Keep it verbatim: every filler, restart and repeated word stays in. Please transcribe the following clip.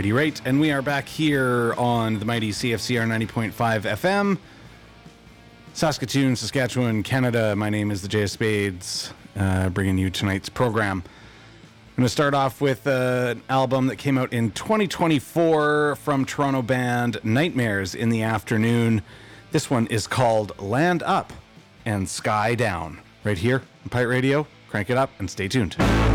Righty right, and we are back here on the mighty C F C R ninety point five F M, Saskatoon, Saskatchewan, Canada. My name is the J S Spades, uh, bringing you tonight's program. I'm going to start off with uh, an album that came out in twenty twenty-four from Toronto band Nightmares in the Afternoon. This one is called Land Up and Sky Down, right here on Pirate Radio. Crank it up and stay tuned.